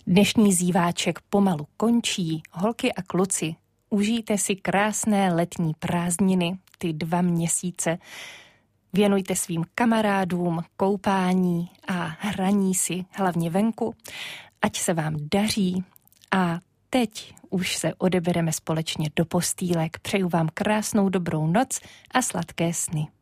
Dnešní zíváček pomalu končí. Holky a kluci, užijte si krásné letní prázdniny, ty 2 měsíce. Věnujte svým kamarádům koupání a hraní si hlavně venku. Ať se vám daří a teď už se odebereme společně do postýlek. Přeju vám krásnou dobrou noc a sladké sny.